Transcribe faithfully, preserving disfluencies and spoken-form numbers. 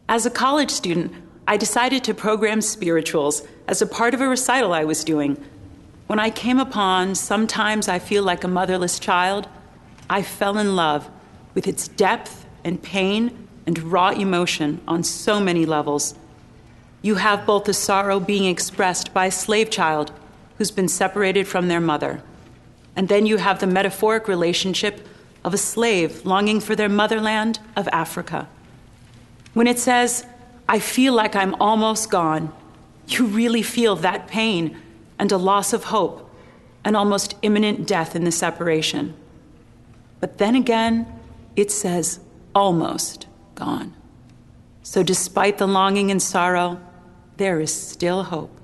As a college student, I decided to program spirituals as a part of a recital I was doing. When I came upon Sometimes I Feel Like a Motherless Child, I fell in love with its depth and pain and raw emotion on so many levels. You have both the sorrow being expressed by a slave child who's been separated from their mother, and then you have the metaphoric relationship of a slave longing for their motherland of Africa. When it says, I feel like I'm almost gone, you really feel that pain and a loss of hope, an almost imminent death in the separation. But then again, it says, almost gone. So despite the longing and sorrow, there is still hope.